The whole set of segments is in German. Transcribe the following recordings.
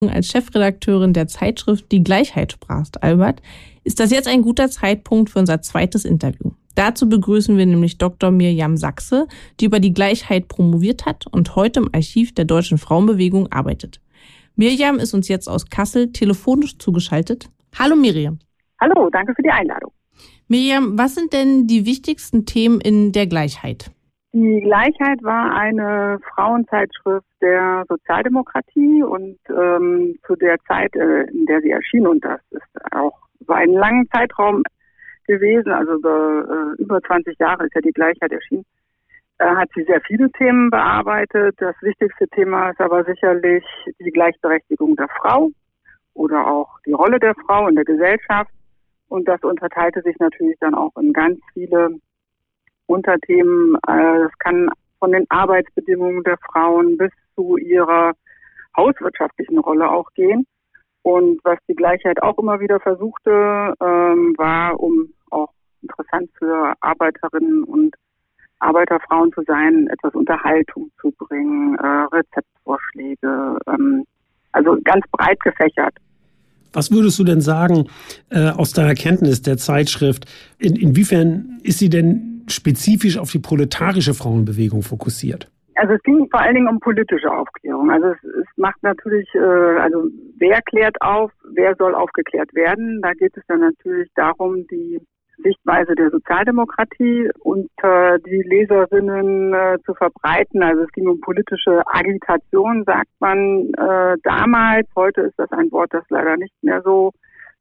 Als Chefredakteurin der Zeitschrift Die Gleichheit sprachst, Albert, ist das jetzt ein guter Zeitpunkt für unser zweites Interview. Dazu begrüßen wir nämlich Dr. Mirjam Sachse, die über die Gleichheit promoviert hat und heute im Archiv der Deutschen Frauenbewegung arbeitet. Mirjam ist uns jetzt aus Kassel telefonisch zugeschaltet. Hallo Mirjam. Hallo, danke für die Einladung. Mirjam, was sind denn die wichtigsten Themen in der Gleichheit? Die Gleichheit war eine Frauenzeitschrift der Sozialdemokratie und zu der Zeit, in der sie erschien, und das ist auch über einen langen Zeitraum gewesen, also über 20 Jahre ist ja die Gleichheit erschienen, hat sie sehr viele Themen bearbeitet. Das wichtigste Thema ist aber sicherlich die Gleichberechtigung der Frau oder auch die Rolle der Frau in der Gesellschaft. Und das unterteilte sich natürlich dann auch in ganz viele Unterthemen. Es kann von den Arbeitsbedingungen der Frauen bis zu ihrer hauswirtschaftlichen Rolle auch gehen. Und was die Gleichheit auch immer wieder versuchte, war, um auch interessant für Arbeiterinnen und Arbeiterfrauen zu sein, etwas Unterhaltung zu bringen, Rezeptvorschläge, also ganz breit gefächert. Was würdest du denn sagen aus deiner Kenntnis der Zeitschrift? Inwiefern ist sie denn spezifisch auf die proletarische Frauenbewegung fokussiert? Also es ging vor allen Dingen um politische Aufklärung. Also es macht natürlich, also wer klärt auf, wer soll aufgeklärt werden? Da geht es dann natürlich darum, die Sichtweise der Sozialdemokratie unter die Leserinnen zu verbreiten. Also es ging um politische Agitation, sagt man damals. Heute ist das ein Wort, das leider nicht mehr so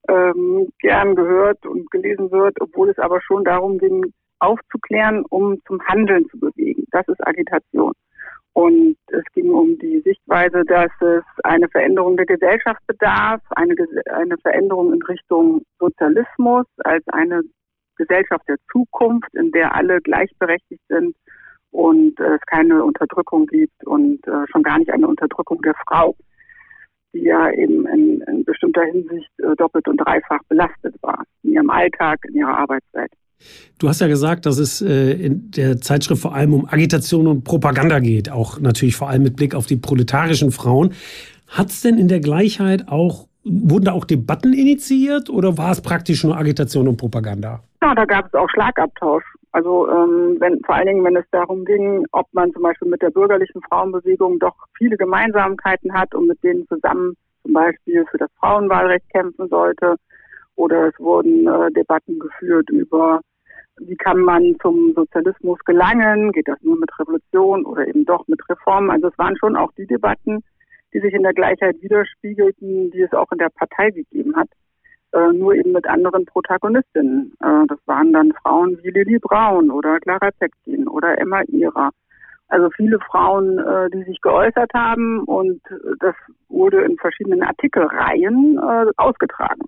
gern gehört und gelesen wird, obwohl es aber schon darum ging, aufzuklären, um zum Handeln zu bewegen. Das ist Agitation. Und es ging um die Sichtweise, dass es eine Veränderung der Gesellschaft bedarf, eine Veränderung in Richtung Sozialismus als eine Gesellschaft der Zukunft, in der alle gleichberechtigt sind und es keine Unterdrückung gibt und schon gar nicht eine Unterdrückung der Frau, die ja eben in bestimmter Hinsicht doppelt und dreifach belastet war, in ihrem Alltag, in ihrer Arbeitszeit. Du hast ja gesagt, dass es in der Zeitschrift vor allem um Agitation und Propaganda geht, auch natürlich vor allem mit Blick auf die proletarischen Frauen. Hat es denn in der Gleichheit wurden da auch Debatten initiiert oder war es praktisch nur Agitation und Propaganda? Ja, da gab es auch Schlagabtausch. Also vor allen Dingen, wenn es darum ging, ob man zum Beispiel mit der bürgerlichen Frauenbewegung doch viele Gemeinsamkeiten hat und mit denen zusammen zum Beispiel für das Frauenwahlrecht kämpfen sollte. Oder es wurden Debatten geführt über, wie kann man zum Sozialismus gelangen? Geht das nur mit Revolution oder eben doch mit Reformen? Also es waren schon auch die Debatten, die sich in der Gleichheit widerspiegelten, die es auch in der Partei gegeben hat, nur eben mit anderen Protagonistinnen. Das waren dann Frauen wie Lili Braun oder Clara Zetkin oder Emma Ihrer. Also viele Frauen, die sich geäußert haben, und das wurde in verschiedenen Artikelreihen ausgetragen.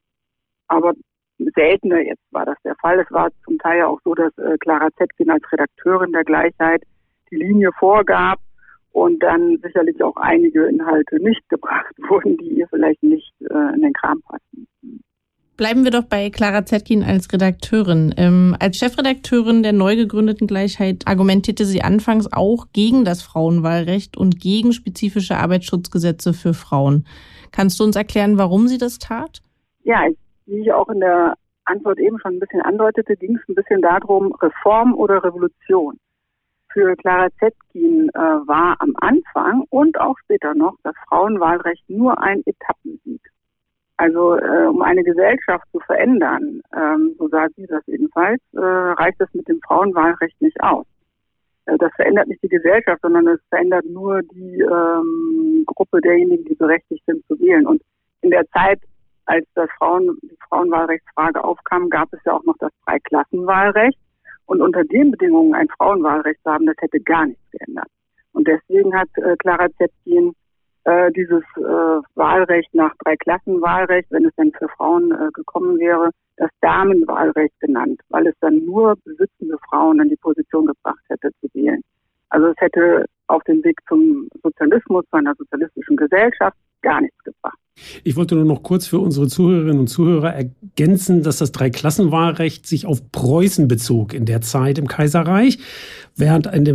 Aber seltener jetzt war das der Fall. Es war zum Teil ja auch so, dass Clara Zetkin als Redakteurin der Gleichheit die Linie vorgab und dann sicherlich auch einige Inhalte nicht gebracht wurden, die ihr vielleicht nicht in den Kram passten. Bleiben wir doch bei Clara Zetkin als Redakteurin. Als Chefredakteurin der neu gegründeten Gleichheit argumentierte sie anfangs auch gegen das Frauenwahlrecht und gegen spezifische Arbeitsschutzgesetze für Frauen. Kannst du uns erklären, warum sie das tat? Ja, wie ich auch in der Antwort eben schon ein bisschen andeutete, ging es ein bisschen darum, Reform oder Revolution. Für Clara Zetkin war am Anfang und auch später noch das Frauenwahlrecht nur ein Etappensieg. Also um eine Gesellschaft zu verändern, so sah sie das jedenfalls, reicht es mit dem Frauenwahlrecht nicht aus. Das verändert nicht die Gesellschaft, sondern es verändert nur die Gruppe derjenigen, die berechtigt sind zu wählen. Und in der Zeit, als die Frauenwahlrechtsfrage aufkam, gab es ja auch noch das Dreiklassenwahlrecht. Und unter den Bedingungen ein Frauenwahlrecht zu haben, das hätte gar nichts geändert. Und deswegen hat Clara Zetkin dieses Wahlrecht nach Dreiklassenwahlrecht, wenn es denn für Frauen gekommen wäre, das Damenwahlrecht genannt, weil es dann nur besitzende Frauen in die Position gebracht hätte zu wählen. Also es hätte auf dem Weg zum Sozialismus, zu einer sozialistischen Gesellschaft, gar nichts gebracht. Ich wollte nur noch kurz für unsere Zuhörerinnen und Zuhörer ergänzen, dass das Dreiklassenwahlrecht sich auf Preußen bezog in der Zeit im Kaiserreich, während in dem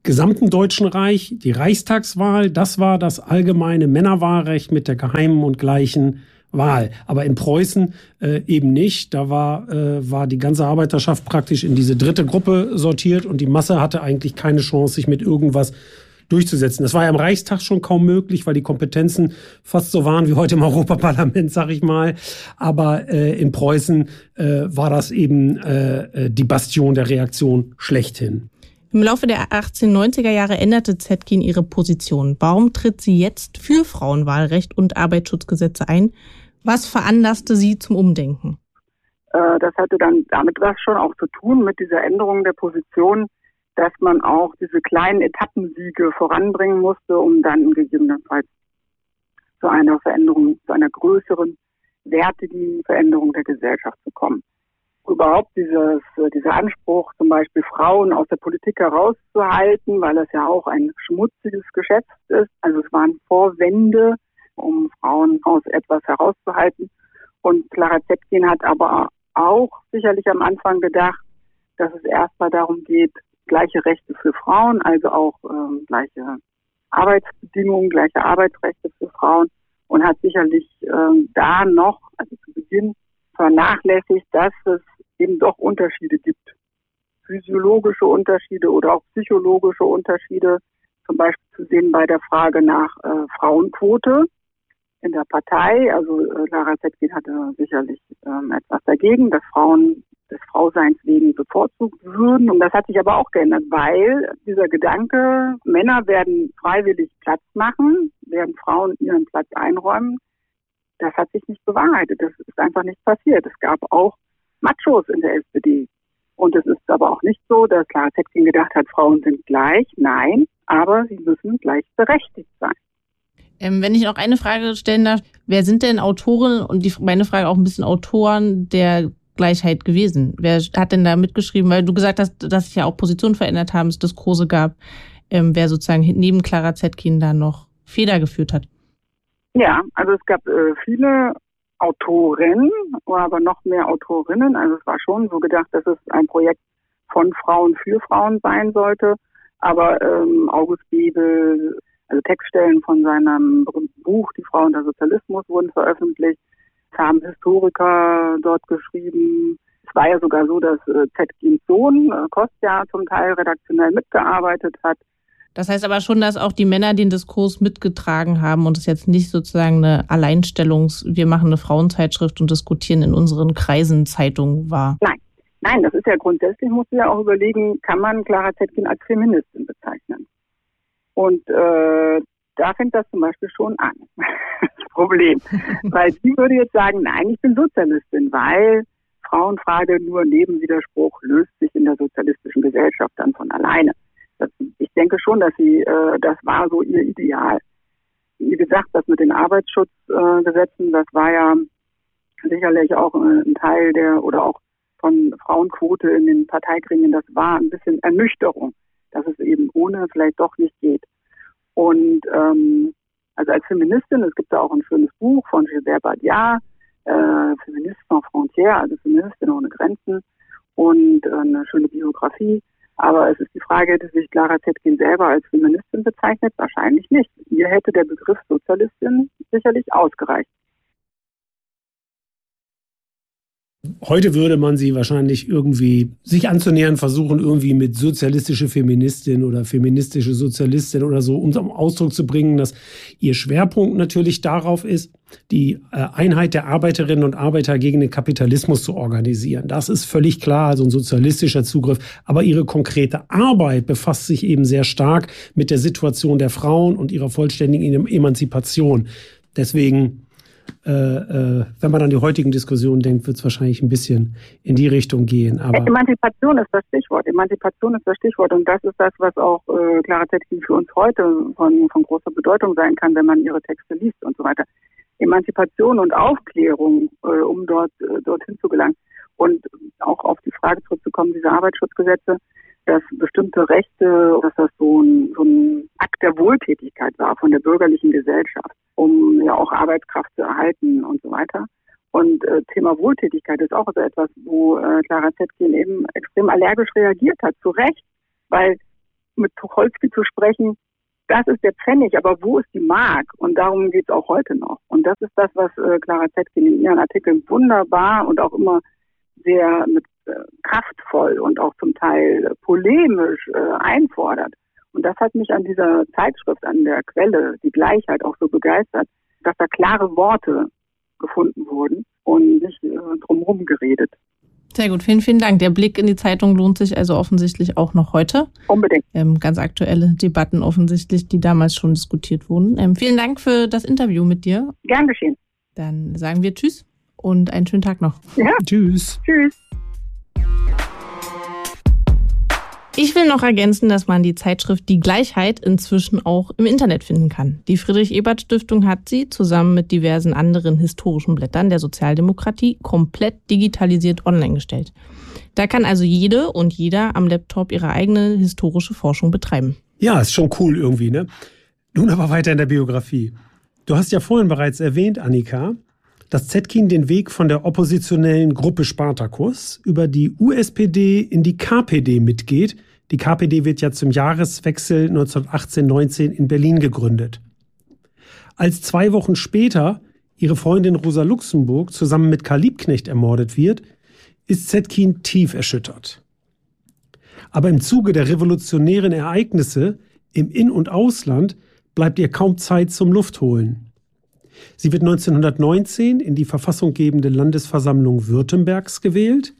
gesamten Deutschen Reich die Reichstagswahl. Das war das allgemeine Männerwahlrecht mit der geheimen und gleichen Wahl. Aber in Preußen eben nicht. Da war die ganze Arbeiterschaft praktisch in diese dritte Gruppe sortiert und die Masse hatte eigentlich keine Chance, sich mit irgendwas durchzusetzen. Das war ja im Reichstag schon kaum möglich, weil die Kompetenzen fast so waren wie heute im Europaparlament, sag ich mal. Aber in Preußen war das eben die Bastion der Reaktion schlechthin. Im Laufe der 1890er Jahre änderte Zetkin ihre Position. Warum tritt sie jetzt für Frauenwahlrecht und Arbeitsschutzgesetze ein? Was veranlasste sie zum Umdenken? Das hatte dann damit was schon auch zu tun mit dieser Änderung der Position, dass man auch diese kleinen Etappensiege voranbringen musste, um dann gegebenenfalls zu einer Veränderung, zu einer größeren, wertigen Veränderung der Gesellschaft zu kommen. Überhaupt dieser Anspruch, zum Beispiel Frauen aus der Politik herauszuhalten, weil das ja auch ein schmutziges Geschäft ist. Also es waren Vorwände, um Frauen aus etwas herauszuhalten. Und Clara Zetkin hat aber auch sicherlich am Anfang gedacht, dass es erstmal darum geht, gleiche Rechte für Frauen, also auch gleiche Arbeitsbedingungen, gleiche Arbeitsrechte für Frauen und hat sicherlich da noch, also zu Beginn, vernachlässigt, dass es eben doch Unterschiede gibt. Physiologische Unterschiede oder auch psychologische Unterschiede, zum Beispiel zu sehen bei der Frage nach Frauenquote in der Partei. Also Clara Zetkin hatte sicherlich etwas dagegen, dass Frauen des Frauseins wegen bevorzugt würden. Und das hat sich aber auch geändert, weil dieser Gedanke, Männer werden freiwillig Platz machen, werden Frauen ihren Platz einräumen, das hat sich nicht bewahrheitet. Das ist einfach nicht passiert. Es gab auch Machos in der SPD. Und es ist aber auch nicht so, dass Clara Zetkin gedacht hat, Frauen sind gleich. Nein, aber sie müssen gleichberechtigt sein. Wenn ich noch eine Frage stellen darf, wer sind denn Autoren und meine Frage auch ein bisschen Autoren der Gleichheit gewesen? Wer hat denn da mitgeschrieben? Weil du gesagt hast, dass sich ja auch Positionen verändert haben, es Diskurse gab, wer sozusagen neben Clara Zetkin da noch Feder geführt hat. Ja, also es gab viele Autoren, aber noch mehr Autorinnen. Also es war schon so gedacht, dass es ein Projekt von Frauen für Frauen sein sollte. Aber August Bebel, also Textstellen von seinem berühmten Buch Die Frau und der Sozialismus wurden veröffentlicht. Es haben Historiker dort geschrieben. Es war ja sogar so, dass Zetkins Sohn Kostja zum Teil redaktionell mitgearbeitet hat. Das heißt aber schon, dass auch die Männer den Diskurs mitgetragen haben und es jetzt nicht sozusagen eine wir machen eine Frauenzeitschrift und diskutieren in unseren Kreisen Zeitung war. Nein, das ist ja grundsätzlich, musst du ja auch überlegen, kann man Clara Zetkin als Feministin bezeichnen? Und da fängt das zum Beispiel schon an, das Problem. Weil sie würde jetzt sagen, nein, ich bin Sozialistin, weil Frauenfrage nur Nebenwiderspruch löst sich in der sozialistischen Gesellschaft dann von alleine. Ich denke schon, dass das war so ihr Ideal. Wie gesagt, das mit den Arbeitsschutzgesetzen, das war ja sicherlich auch ein Teil oder auch von Frauenquote in den Parteigremien, das war ein bisschen Ernüchterung, dass es eben ohne vielleicht doch nicht geht. Und also als Feministin, es gibt da auch ein schönes Buch von Gilbert Badiat, Feministe sans frontières, also Feministin ohne Grenzen und eine schöne Biografie. Aber es ist die Frage, hätte sich Clara Zetkin selber als Feministin bezeichnet? Wahrscheinlich nicht. Ihr hätte der Begriff Sozialistin sicherlich ausgereicht. Heute würde man sie wahrscheinlich irgendwie sich anzunähern versuchen, irgendwie mit sozialistische Feministin oder feministische Sozialistin oder so, um zum Ausdruck zu bringen, dass ihr Schwerpunkt natürlich darauf ist, die Einheit der Arbeiterinnen und Arbeiter gegen den Kapitalismus zu organisieren. Das ist völlig klar, also ein sozialistischer Zugriff. Aber ihre konkrete Arbeit befasst sich eben sehr stark mit der Situation der Frauen und ihrer vollständigen Emanzipation. Deswegen wenn man an die heutigen Diskussionen denkt, wird es wahrscheinlich ein bisschen in die Richtung gehen. Aber Emanzipation ist das Stichwort. Emanzipation ist das Stichwort. Und das ist das, was auch Clara Zetkin für uns heute von großer Bedeutung sein kann, wenn man ihre Texte liest und so weiter. Emanzipation und Aufklärung, um dorthin zu gelangen. Und auch auf die Frage zurückzukommen, diese Arbeitsschutzgesetze, dass bestimmte Rechte, dass das so ein Akt der Wohltätigkeit war von der bürgerlichen Gesellschaft, um ja auch Arbeitskraft zu erhalten und so weiter. Und Thema Wohltätigkeit ist auch so etwas, wo Clara Zetkin eben extrem allergisch reagiert hat, zu Recht, weil mit Tucholsky zu sprechen, das ist der Pfennig, aber wo ist die Mark? Und darum geht es auch heute noch. Und das ist das, was Clara Zetkin in ihren Artikeln wunderbar und auch immer sehr kraftvoll und auch zum Teil polemisch einfordert. Und das hat mich an dieser Zeitschrift, an der Quelle, die Gleichheit, auch so begeistert, dass da klare Worte gefunden wurden und nicht drumherum geredet. Sehr gut, vielen, vielen Dank. Der Blick in die Zeitung lohnt sich also offensichtlich auch noch heute. Unbedingt. Ganz aktuelle Debatten offensichtlich, die damals schon diskutiert wurden. Vielen Dank für das Interview mit dir. Gern geschehen. Dann sagen wir Tschüss und einen schönen Tag noch. Ja. Tschüss. Tschüss. Ich will noch ergänzen, dass man die Zeitschrift Die Gleichheit inzwischen auch im Internet finden kann. Die Friedrich-Ebert-Stiftung hat sie zusammen mit diversen anderen historischen Blättern der Sozialdemokratie komplett digitalisiert online gestellt. Da kann also jede und jeder am Laptop ihre eigene historische Forschung betreiben. Ja, ist schon cool irgendwie, ne? Nun aber weiter in der Biografie. Du hast ja vorhin bereits erwähnt, Annika, dass Zetkin den Weg von der oppositionellen Gruppe Spartacus über die USPD in die KPD mitgeht. Die KPD wird ja zum Jahreswechsel 1918-19 in Berlin gegründet. Als 2 Wochen später ihre Freundin Rosa Luxemburg zusammen mit Karl Liebknecht ermordet wird, ist Zetkin tief erschüttert. Aber im Zuge der revolutionären Ereignisse im In- und Ausland bleibt ihr kaum Zeit zum Luftholen. Sie wird 1919 in die verfassunggebende Landesversammlung Württembergs gewählt.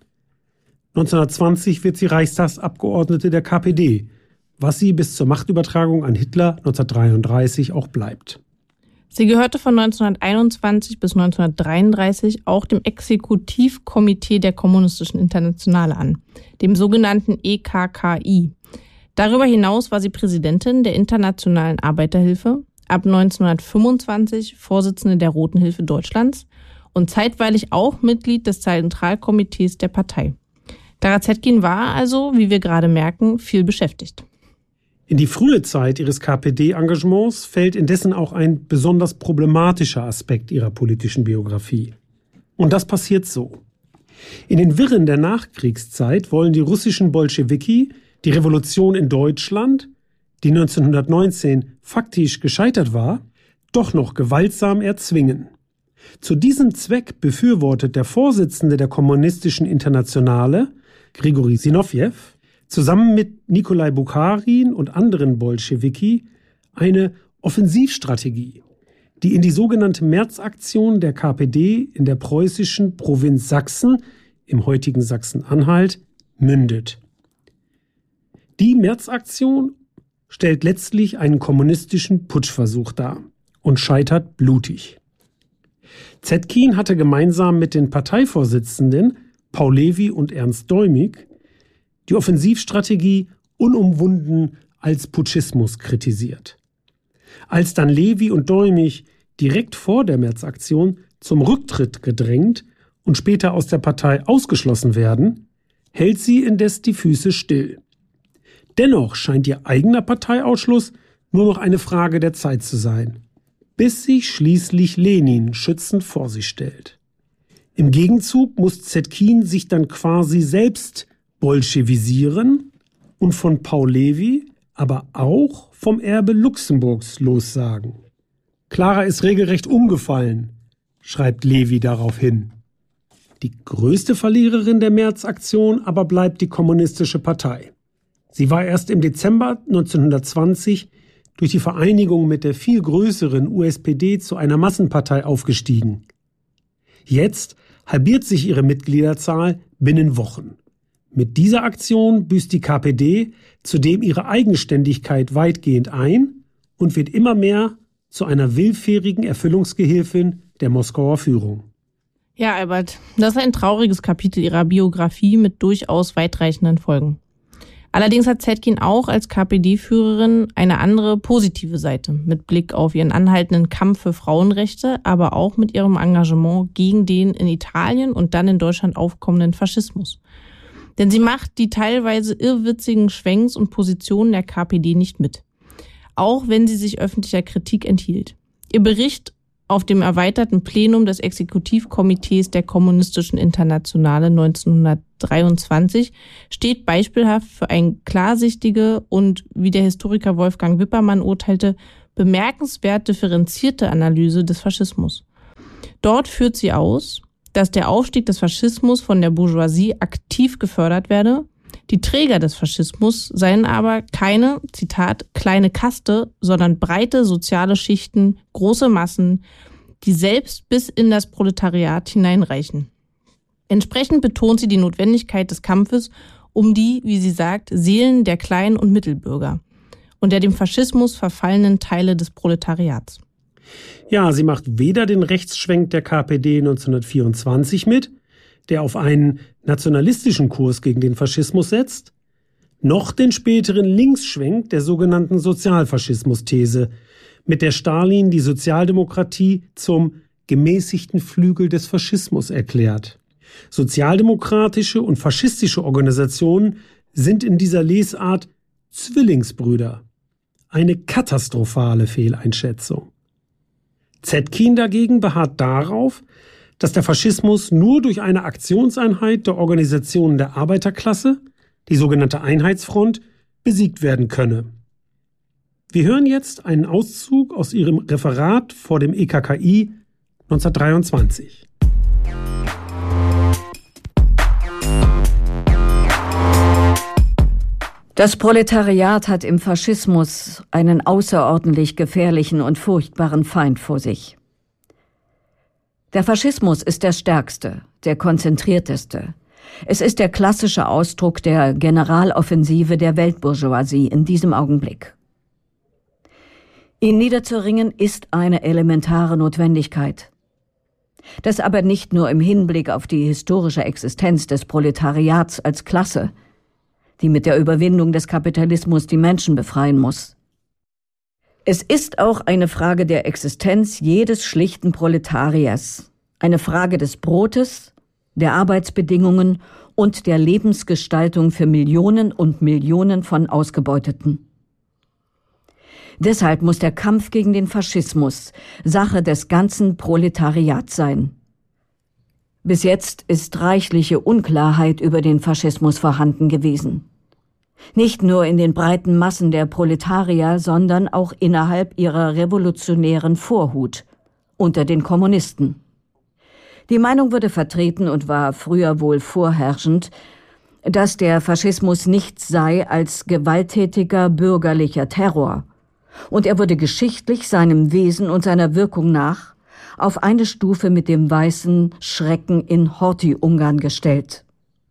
1920 wird sie Reichstagsabgeordnete der KPD, was sie bis zur Machtübertragung an Hitler 1933 auch bleibt. Sie gehörte von 1921 bis 1933 auch dem Exekutivkomitee der Kommunistischen Internationale an, dem sogenannten EKKI. Darüber hinaus war sie Präsidentin der Internationalen Arbeiterhilfe, ab 1925 Vorsitzende der Roten Hilfe Deutschlands und zeitweilig auch Mitglied des Zentralkomitees der Partei. Clara Zetkin war also, wie wir gerade merken, viel beschäftigt. In die frühe Zeit ihres KPD-Engagements fällt indessen auch ein besonders problematischer Aspekt ihrer politischen Biografie. Und das passiert so. In den Wirren der Nachkriegszeit wollen die russischen Bolschewiki die Revolution in Deutschland, die 1919 faktisch gescheitert war, doch noch gewaltsam erzwingen. Zu diesem Zweck befürwortet der Vorsitzende der Kommunistischen Internationale, Grigori Sinowjew, zusammen mit Nikolai Bukharin und anderen Bolschewiki eine Offensivstrategie, die in die sogenannte Märzaktion der KPD in der preußischen Provinz Sachsen, im heutigen Sachsen-Anhalt, mündet. Die Märzaktion stellt letztlich einen kommunistischen Putschversuch dar und scheitert blutig. Zetkin hatte gemeinsam mit den Parteivorsitzenden Paul Levi und Ernst Däumig die Offensivstrategie unumwunden als Putschismus kritisiert. Als dann Levi und Däumig direkt vor der Märzaktion zum Rücktritt gedrängt und später aus der Partei ausgeschlossen werden, hält sie indes die Füße still. Dennoch scheint ihr eigener Parteiausschluss nur noch eine Frage der Zeit zu sein, bis sich schließlich Lenin schützend vor sie stellt. Im Gegenzug muss Zetkin sich dann quasi selbst bolschewisieren und von Paul Levi, aber auch vom Erbe Luxemburgs lossagen. Clara ist regelrecht umgefallen, schreibt Levi daraufhin. Die größte Verliererin der Märzaktion aber bleibt die Kommunistische Partei. Sie war erst im Dezember 1920 durch die Vereinigung mit der viel größeren USPD zu einer Massenpartei aufgestiegen. Jetzt halbiert sich ihre Mitgliederzahl binnen Wochen. Mit dieser Aktion büßt die KPD zudem ihre Eigenständigkeit weitgehend ein und wird immer mehr zu einer willfährigen Erfüllungsgehilfin der Moskauer Führung. Ja, Albert, das ist ein trauriges Kapitel ihrer Biografie mit durchaus weitreichenden Folgen. Allerdings hat Zetkin auch als KPD-Führerin eine andere positive Seite mit Blick auf ihren anhaltenden Kampf für Frauenrechte, aber auch mit ihrem Engagement gegen den in Italien und dann in Deutschland aufkommenden Faschismus. Denn sie macht die teilweise irrwitzigen Schwenks und Positionen der KPD nicht mit, auch wenn sie sich öffentlicher Kritik enthielt. Ihr Bericht auf dem erweiterten Plenum des Exekutivkomitees der Kommunistischen Internationale 1923 steht beispielhaft für eine klarsichtige und, wie der Historiker Wolfgang Wippermann urteilte, bemerkenswert differenzierte Analyse des Faschismus. Dort führt sie aus, dass der Aufstieg des Faschismus von der Bourgeoisie aktiv gefördert werde. Die Träger des Faschismus seien aber keine, Zitat, kleine Kaste, sondern breite soziale Schichten, große Massen, die selbst bis in das Proletariat hineinreichen. Entsprechend betont sie die Notwendigkeit des Kampfes um die, wie sie sagt, Seelen der Klein- und Mittelbürger und der dem Faschismus verfallenen Teile des Proletariats. Ja, sie macht weder den Rechtsschwenk der KPD 1924 mit, der auf einen nationalistischen Kurs gegen den Faschismus setzt, noch den späteren Linksschwenk der sogenannten Sozialfaschismus-These, mit der Stalin die Sozialdemokratie zum gemäßigten Flügel des Faschismus erklärt. Sozialdemokratische und faschistische Organisationen sind in dieser Lesart Zwillingsbrüder. Eine katastrophale Fehleinschätzung. Zetkin dagegen beharrt darauf, dass der Faschismus nur durch eine Aktionseinheit der Organisationen der Arbeiterklasse, die sogenannte Einheitsfront, besiegt werden könne. Wir hören jetzt einen Auszug aus ihrem Referat vor dem EKKI 1923. Das Proletariat hat im Faschismus einen außerordentlich gefährlichen und furchtbaren Feind vor sich. Der Faschismus ist der stärkste, der konzentrierteste. Es ist der klassische Ausdruck der Generaloffensive der Weltbourgeoisie in diesem Augenblick. Ihn niederzuringen ist eine elementare Notwendigkeit. Das aber nicht nur im Hinblick auf die historische Existenz des Proletariats als Klasse, die mit der Überwindung des Kapitalismus die Menschen befreien muss. Es ist auch eine Frage der Existenz jedes schlichten Proletariers, eine Frage des Brotes, der Arbeitsbedingungen und der Lebensgestaltung für Millionen und Millionen von Ausgebeuteten. Deshalb muss der Kampf gegen den Faschismus Sache des ganzen Proletariats sein. Bis jetzt ist reichliche Unklarheit über den Faschismus vorhanden gewesen. Nicht nur in den breiten Massen der Proletarier, sondern auch innerhalb ihrer revolutionären Vorhut, unter den Kommunisten. Die Meinung wurde vertreten und war früher wohl vorherrschend, dass der Faschismus nichts sei als gewalttätiger bürgerlicher Terror, und er wurde geschichtlich seinem Wesen und seiner Wirkung nach auf eine Stufe mit dem weißen Schrecken in Horthy-Ungarn gestellt.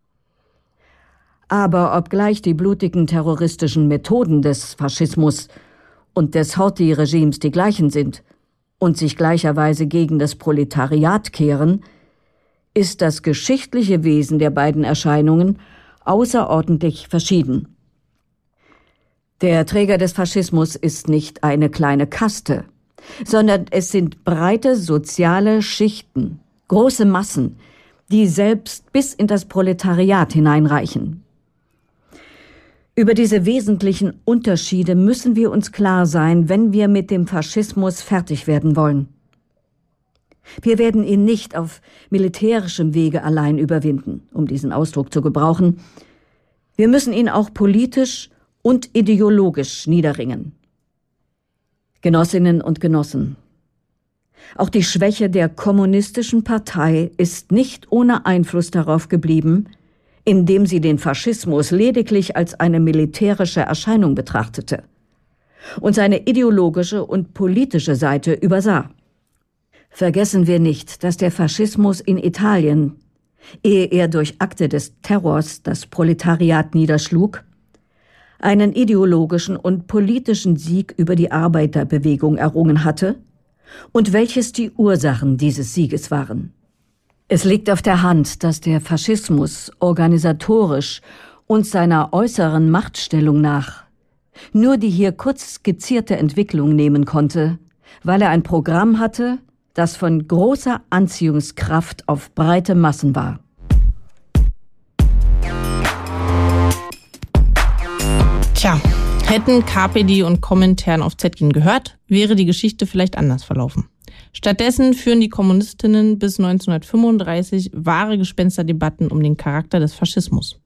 Aber obgleich die blutigen terroristischen Methoden des Faschismus und des Horthy-Regimes die gleichen sind und sich gleicherweise gegen das Proletariat kehren, ist das geschichtliche Wesen der beiden Erscheinungen außerordentlich verschieden. Der Träger des Faschismus ist nicht eine kleine Kaste, sondern es sind breite soziale Schichten, große Massen, die selbst bis in das Proletariat hineinreichen. Über diese wesentlichen Unterschiede müssen wir uns klar sein, wenn wir mit dem Faschismus fertig werden wollen. Wir werden ihn nicht auf militärischem Wege allein überwinden, um diesen Ausdruck zu gebrauchen. Wir müssen ihn auch politisch und ideologisch niederringen. Genossinnen und Genossen, auch die Schwäche der kommunistischen Partei ist nicht ohne Einfluss darauf geblieben, indem sie den Faschismus lediglich als eine militärische Erscheinung betrachtete und seine ideologische und politische Seite übersah. Vergessen wir nicht, dass der Faschismus in Italien, ehe er durch Akte des Terrors das Proletariat niederschlug, einen ideologischen und politischen Sieg über die Arbeiterbewegung errungen hatte und welches die Ursachen dieses Sieges waren. Es liegt auf der Hand, dass der Faschismus organisatorisch und seiner äußeren Machtstellung nach nur die hier kurz skizzierte Entwicklung nehmen konnte, weil er ein Programm hatte, das von großer Anziehungskraft auf breite Massen war. Tja, hätten KPD und Komintern auf Zetkin gehört, wäre die Geschichte vielleicht anders verlaufen. Stattdessen führen die Kommunistinnen bis 1935 wahre Gespensterdebatten um den Charakter des Faschismus.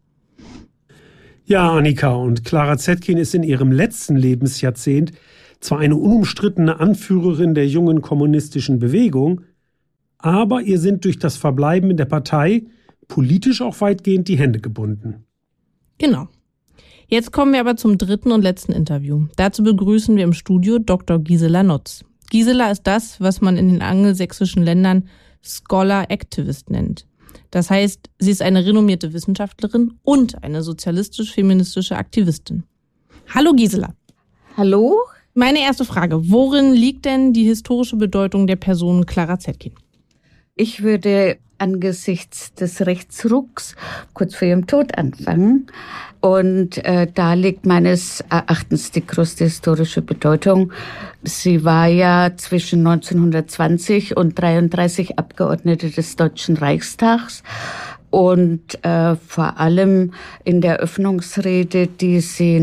Ja, Annika, und Clara Zetkin ist in ihrem letzten Lebensjahrzehnt zwar eine unumstrittene Anführerin der jungen kommunistischen Bewegung, aber ihr sind durch das Verbleiben in der Partei politisch auch weitgehend die Hände gebunden. Genau. Jetzt kommen wir aber zum dritten und letzten Interview. Dazu begrüßen wir im Studio Dr. Gisela Notz. Gisela ist das, was man in den angelsächsischen Ländern Scholar Activist nennt. Das heißt, sie ist eine renommierte Wissenschaftlerin und eine sozialistisch-feministische Aktivistin. Hallo Gisela. Hallo. Meine erste Frage, worin liegt denn die historische Bedeutung der Person Clara Zetkin? Ich würde angesichts des Rechtsrucks kurz vor ihrem Tod anfangen. Und da liegt meines Erachtens die größte historische Bedeutung. Sie war ja zwischen 1920 und 1933 Abgeordnete des Deutschen Reichstags. Und vor allem in der Eröffnungsrede, die sie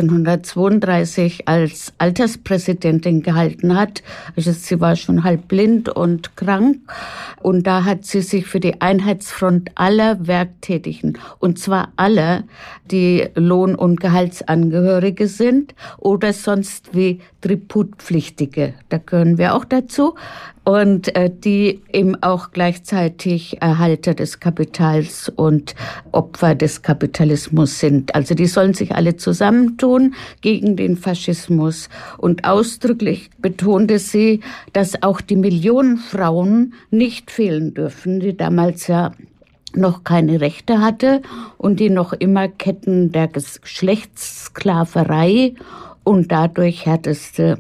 1932 als Alterspräsidentin gehalten hat, also sie war schon halb blind und krank, und da hat sie sich für die Einheitsfront aller Werktätigen, und zwar aller, die Lohn- und Gehaltsangehörige sind oder sonst wie Tributpflichtige, da gehören wir auch dazu, und die eben auch gleichzeitig Erhalter des Kapitals und Opfer des Kapitalismus sind. Also die sollen sich alle zusammentun gegen den Faschismus. Und ausdrücklich betonte sie, dass auch die Millionen Frauen nicht fehlen dürfen, die damals ja noch keine Rechte hatte und die noch immer Ketten der Geschlechtssklaverei und dadurch härteste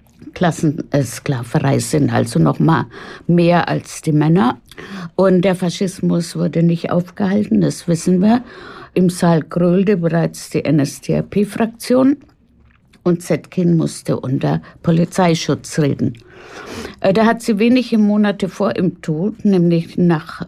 Klassensklaverei sind, also noch mal mehr als die Männer. Und der Faschismus wurde nicht aufgehalten, das wissen wir. Im Saal gröhlte bereits die NSDAP-Fraktion und Zetkin musste unter Polizeischutz reden. Da hat sie wenige Monate vor ihrem Tod, nämlich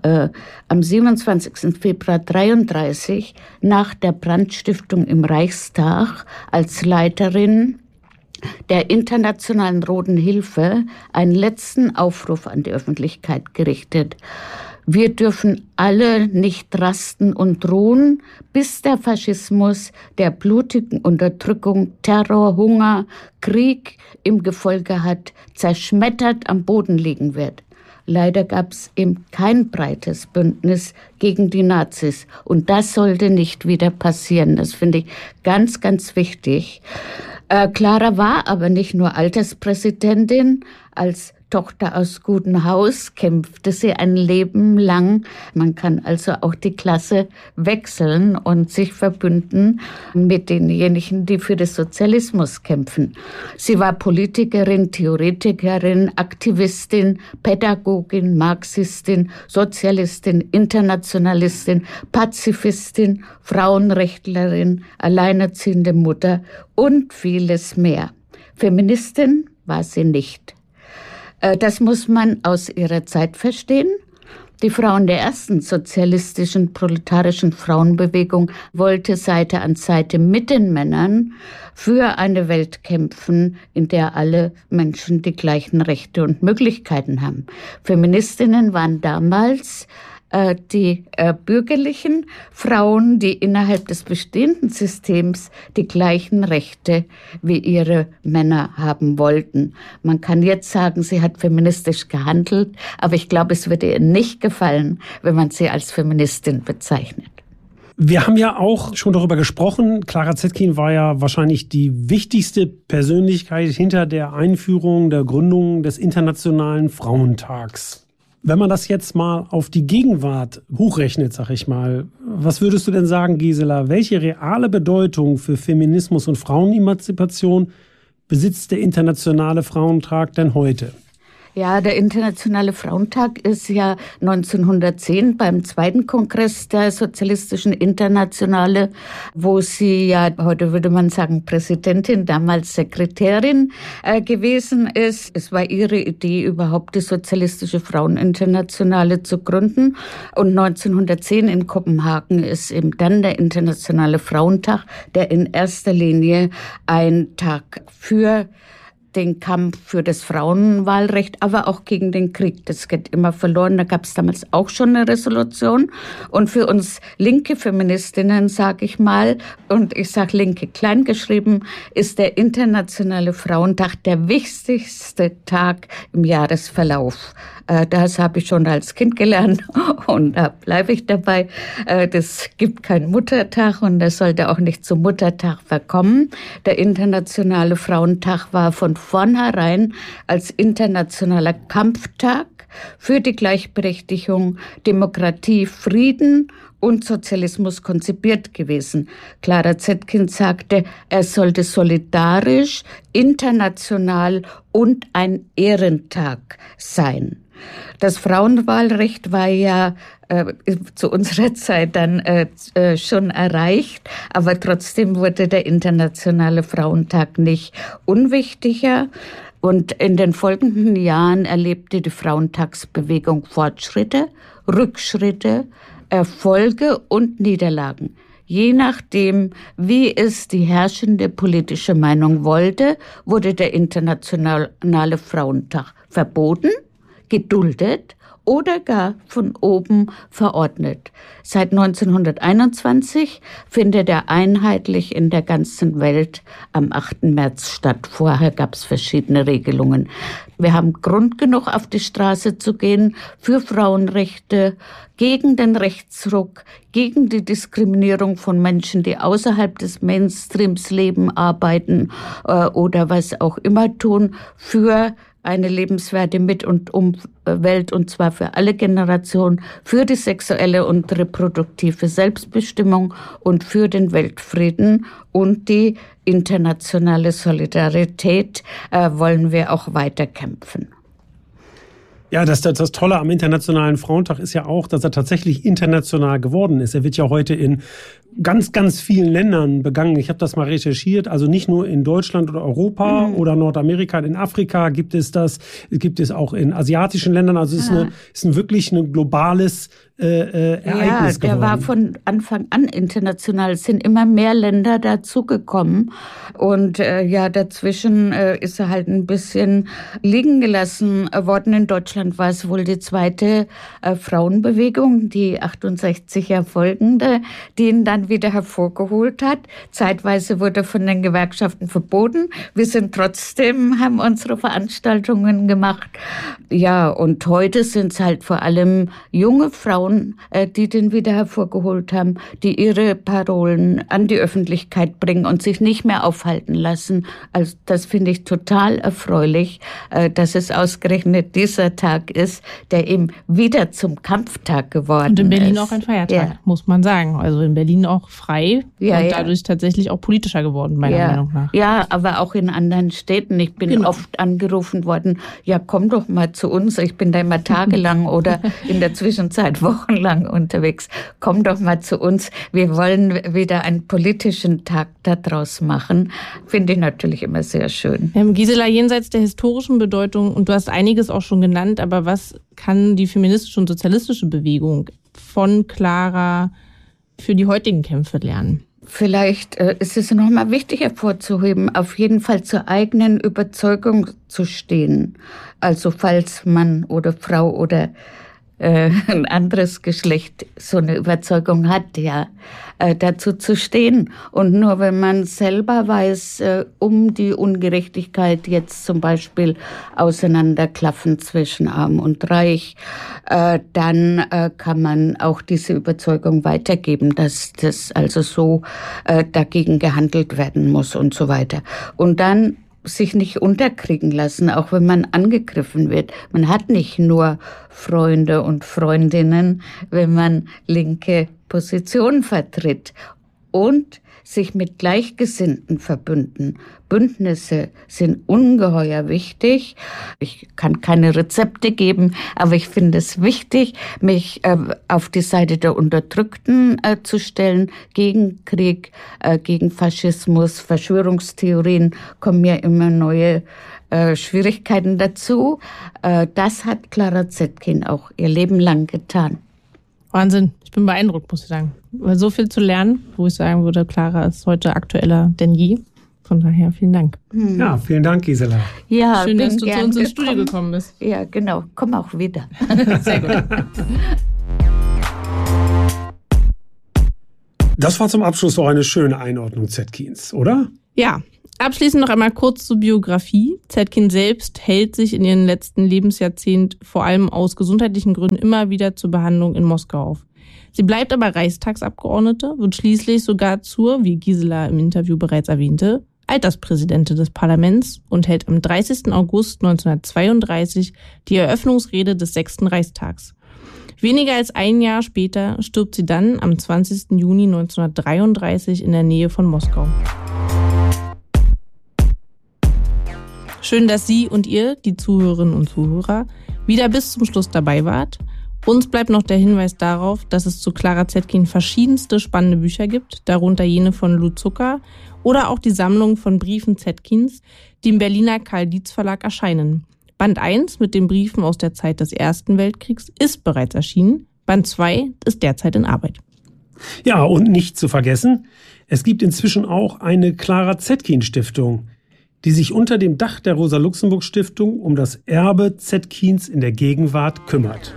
am 27. Februar 1933, nach der Brandstiftung im Reichstag als Leiterin der Internationalen Roten Hilfe einen letzten Aufruf an die Öffentlichkeit gerichtet. Wir dürfen alle nicht rasten und ruhen, bis der Faschismus der blutigen Unterdrückung, Terror, Hunger, Krieg im Gefolge hat, zerschmettert am Boden liegen wird. Leider gab es eben kein breites Bündnis gegen die Nazis. Und das sollte nicht wieder passieren. Das finde ich ganz, ganz wichtig. Clara war aber nicht nur Alterspräsidentin. Als Tochter aus gutem Haus kämpfte sie ein Leben lang. Man kann also auch die Klasse wechseln und sich verbünden mit denjenigen, die für den Sozialismus kämpfen. Sie war Politikerin, Theoretikerin, Aktivistin, Pädagogin, Marxistin, Sozialistin, Internationalistin, Pazifistin, Frauenrechtlerin, alleinerziehende Mutter und vieles mehr. Feministin war sie nicht. Das muss man aus ihrer Zeit verstehen. Die Frauen der ersten sozialistischen, proletarischen Frauenbewegung wollte Seite an Seite mit den Männern für eine Welt kämpfen, in der alle Menschen die gleichen Rechte und Möglichkeiten haben. Feministinnen waren damals die bürgerlichen Frauen, die innerhalb des bestehenden Systems die gleichen Rechte wie ihre Männer haben wollten. Man kann jetzt sagen, sie hat feministisch gehandelt, aber ich glaube, es würde ihr nicht gefallen, wenn man sie als Feministin bezeichnet. Wir haben ja auch schon darüber gesprochen. Clara Zetkin war ja wahrscheinlich die wichtigste Persönlichkeit hinter der Einführung, der Gründung des Internationalen Frauentags. Wenn man das jetzt mal auf die Gegenwart hochrechnet, sag ich mal, was würdest du denn sagen, Gisela? Welche reale Bedeutung für Feminismus und Frauenemanzipation besitzt der Internationale Frauentag denn heute? Ja, der Internationale Frauentag ist ja 1910 beim zweiten Kongress der Sozialistischen Internationale, wo sie ja, heute würde man sagen Präsidentin, damals Sekretärin gewesen ist. Es war ihre Idee, überhaupt die Sozialistische Fraueninternationale zu gründen. Und 1910 in Kopenhagen ist eben dann der Internationale Frauentag, der in erster Linie ein Tag für den Kampf für das Frauenwahlrecht, aber auch gegen den Krieg. Das geht immer verloren. Da gab es damals auch schon eine Resolution. Und für uns linke Feministinnen, sage ich mal, und ich sage linke kleingeschrieben, ist der Internationale Frauentag der wichtigste Tag im Jahresverlauf. Das habe ich schon als Kind gelernt und da bleibe ich dabei. Das gibt keinen Muttertag und das sollte auch nicht zum Muttertag verkommen. Der Internationale Frauentag war von vornherein als internationaler Kampftag für die Gleichberechtigung, Demokratie, Frieden und Sozialismus konzipiert gewesen. Clara Zetkin sagte, er sollte solidarisch, international und ein Ehrentag sein. Das Frauenwahlrecht war ja zu unserer Zeit dann schon erreicht, aber trotzdem wurde der Internationale Frauentag nicht unwichtiger. Und in den folgenden Jahren erlebte die Frauentagsbewegung Fortschritte, Rückschritte, Erfolge und Niederlagen. Je nachdem, wie es die herrschende politische Meinung wollte, wurde der Internationale Frauentag verboten, geduldet oder gar von oben verordnet. Seit 1921 findet er einheitlich in der ganzen Welt am 8. März statt. Vorher gab es verschiedene Regelungen. Wir haben Grund genug, auf die Straße zu gehen für Frauenrechte, gegen den Rechtsruck, gegen die Diskriminierung von Menschen, die außerhalb des Mainstreams leben, arbeiten oder was auch immer tun, für eine lebenswerte Mit- und Umwelt, und zwar für alle Generationen, für die sexuelle und reproduktive Selbstbestimmung und für den Weltfrieden und die internationale Solidarität wollen wir auch weiterkämpfen. Ja, das Tolle am Internationalen Frauentag ist ja auch, dass er tatsächlich international geworden ist. Er wird ja heute in ganz, ganz vielen Ländern begangen. Ich habe das mal recherchiert. Also nicht nur in Deutschland oder Europa oder Nordamerika, in Afrika gibt es das. Gibt es auch in asiatischen Ländern. Also es ist wirklich ein globales Ereignis geworden. Der war von Anfang an international. Es sind immer mehr Länder dazugekommen. Und dazwischen ist er halt ein bisschen liegen gelassen worden. In Deutschland war es wohl die zweite Frauenbewegung, die 68er folgende, die ihn dann wieder hervorgeholt hat. Zeitweise wurde von den Gewerkschaften verboten. Wir sind trotzdem, haben unsere Veranstaltungen gemacht. Ja, und heute sind es halt vor allem junge Frauen, die den wieder hervorgeholt haben, die ihre Parolen an die Öffentlichkeit bringen und sich nicht mehr aufhalten lassen. Also das finde ich total erfreulich, dass es ausgerechnet dieser Tag ist, der eben wieder zum Kampftag geworden ist. Und in Berlin auch ein Feiertag, muss man sagen. Also in Berlin auch frei und dadurch tatsächlich auch politischer geworden, meiner Meinung nach. Ja, aber auch in anderen Städten. Ich bin oft angerufen worden, ja, komm doch mal zu uns. Ich bin da immer tagelang oder in der Zwischenzeit wochenlang unterwegs. Komm doch mal zu uns. Wir wollen wieder einen politischen Tag daraus machen. Finde ich natürlich immer sehr schön. Gisela, jenseits der historischen Bedeutung, und du hast einiges auch schon genannt, aber was kann die feministische und sozialistische Bewegung von Clara für die heutigen Kämpfe lernen? Vielleicht ist es noch mal wichtig hervorzuheben, auf jeden Fall zur eigenen Überzeugung zu stehen. Also falls Mann oder Frau oder ein anderes Geschlecht so eine Überzeugung hat, dazu zu stehen. Und nur wenn man selber weiß, um die Ungerechtigkeit jetzt zum Beispiel auseinanderklaffen zwischen Arm und Reich, dann kann man auch diese Überzeugung weitergeben, dass das also so dagegen gehandelt werden muss und so weiter. Und dann sich nicht unterkriegen lassen, auch wenn man angegriffen wird. Man hat nicht nur Freunde und Freundinnen, wenn man linke Positionen vertritt. Und sich mit Gleichgesinnten verbünden. Bündnisse sind ungeheuer wichtig. Ich kann keine Rezepte geben, aber ich finde es wichtig, mich auf die Seite der Unterdrückten zu stellen, gegen Krieg, gegen Faschismus, Verschwörungstheorien, kommen ja immer neue Schwierigkeiten dazu. Das hat Clara Zetkin auch ihr Leben lang getan. Wahnsinn, ich bin beeindruckt, muss ich sagen. Weil so viel zu lernen, wo ich sagen würde, Clara ist heute aktueller denn je. Von daher vielen Dank. Ja, vielen Dank, Gisela. Ja, schön, dass du zu uns ins gekommen. Studio gekommen bist. Ja, genau. Komm auch wieder. Sehr gut. Das war zum Abschluss doch eine schöne Einordnung Zetkins, oder? Ja, abschließend noch einmal kurz zur Biografie. Zetkin selbst hält sich in ihrem letzten Lebensjahrzehnt vor allem aus gesundheitlichen Gründen immer wieder zur Behandlung in Moskau auf. Sie bleibt aber Reichstagsabgeordnete, wird schließlich sogar zur, wie Gisela im Interview bereits erwähnte, Alterspräsidentin des Parlaments und hält am 30. August 1932 die Eröffnungsrede des 6. Reichstags. Weniger als ein Jahr später stirbt sie dann am 20. Juni 1933 in der Nähe von Moskau. Schön, dass Sie und ihr, die Zuhörerinnen und Zuhörer, wieder bis zum Schluss dabei wart. Uns bleibt noch der Hinweis darauf, dass es zu Clara Zetkin verschiedenste spannende Bücher gibt, darunter jene von Lou Zucker oder auch die Sammlung von Briefen Zetkins, die im Berliner Karl-Dietz-Verlag erscheinen. Band 1 mit den Briefen aus der Zeit des Ersten Weltkriegs ist bereits erschienen. Band 2 ist derzeit in Arbeit. Ja, und nicht zu vergessen, es gibt inzwischen auch eine Clara Zetkin Stiftung, die sich unter dem Dach der Rosa-Luxemburg-Stiftung um das Erbe Zetkins in der Gegenwart kümmert.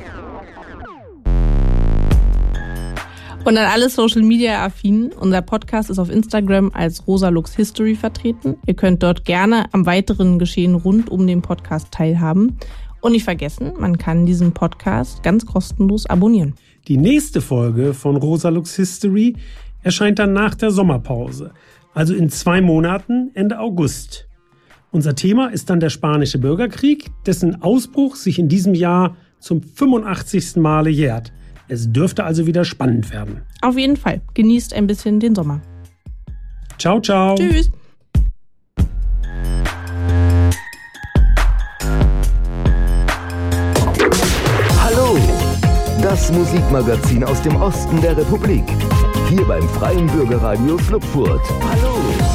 Und an alle Social-Media-Affinen, unser Podcast ist auf Instagram als Rosa-Lux History vertreten. Ihr könnt dort gerne am weiteren Geschehen rund um den Podcast teilhaben. Und nicht vergessen, man kann diesen Podcast ganz kostenlos abonnieren. Die nächste Folge von Rosa-Lux History erscheint dann nach der Sommerpause, also in 2 Monaten, Ende August. Unser Thema ist dann der Spanische Bürgerkrieg, dessen Ausbruch sich in diesem Jahr zum 85. Male jährt. Es dürfte also wieder spannend werden. Auf jeden Fall. Genießt ein bisschen den Sommer. Ciao, ciao. Tschüss. Hallo, das Musikmagazin aus dem Osten der Republik. Hier beim Freien Bürgerradio Schluckfurt. Hallo.